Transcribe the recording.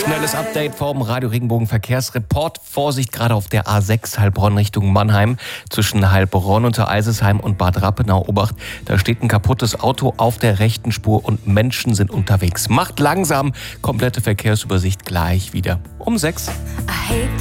Schnelles Update vom Radio Regenbogen Verkehrsreport. Vorsicht gerade auf der A6 Heilbronn Richtung Mannheim. Zwischen Heilbronn unter Eisesheim und Bad Rappenau. Obacht, da steht ein kaputtes Auto auf der rechten Spur und Menschen sind unterwegs. Macht langsam. Komplette Verkehrsübersicht gleich wieder um 6.